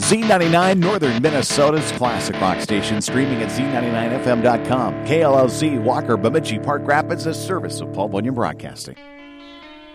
Z99 Northern Minnesota's classic rock station, streaming at Z99FM.com. KLLC, Walker, Bemidji, Park Rapids, a service of Paul Bunyan Broadcasting.